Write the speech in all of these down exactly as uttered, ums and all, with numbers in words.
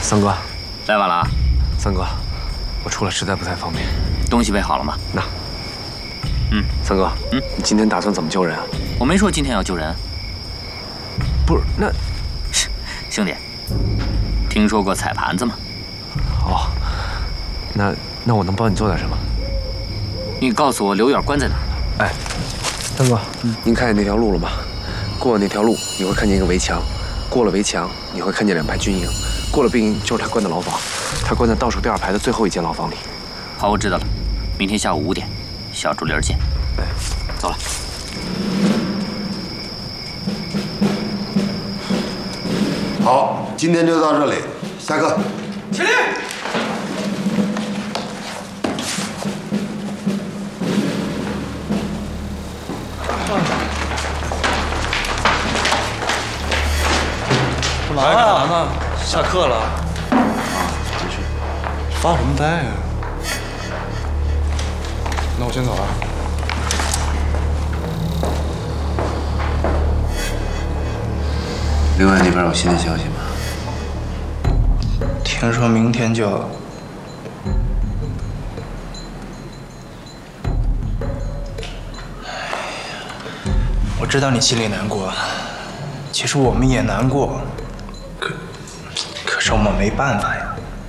三哥， 来晚了啊。 三哥，我出来实在不太方便。 东西备好了吗？ 那。 嗯， 三哥， 嗯， 你今天打算怎么救人啊？ 我没说今天要救人。 不是，那， 兄弟，听说过踩盘子吗？ 哦，那那我能帮你做点什么？ 你告诉我刘远关在哪儿？ 哎，三哥，嗯，您看见那条路了吗？过了那条路，你会看见一个围墙；过了围墙，你会看见两排军营；过了兵营，就是他关的牢房。他关在倒数第二排的最后一间牢房里。 好，我知道了。明天下午五点，小竹林见。 哎， 走了。 好，今天就到这里，下课。 起立。 干嘛呀？干嘛呢？下课了。啊， 回去。 发什么呆呀？那我先走了。 刘远那边有新的消息吗？ 听说明天就要。我知道你心里难过，其实我们也难过，可可是我们没办法呀。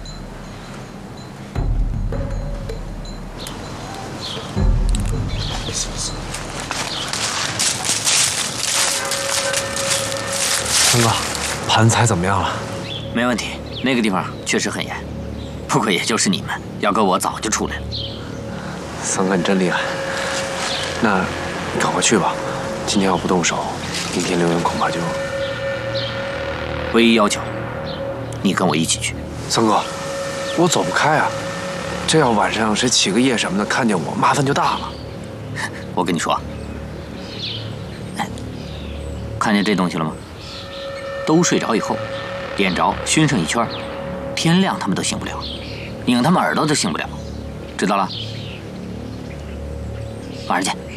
三哥，盘踩怎么样了？ 没问题，那个地方确实很严，不过也就是你们，要搁我早就出来了。 三哥，你真厉害。那，你赶快去吧。今天要不动手，明天刘远恐怕就…… 唯一要求，你跟我一起去。 三哥，我走不开啊！这要晚上谁起个夜什么的看见我，麻烦就大了。 我跟你说，哎，看见这东西了吗？都睡着以后，点着熏上一圈，天亮他们都醒不了，拧他们耳朵都醒不了，知道了？晚上见。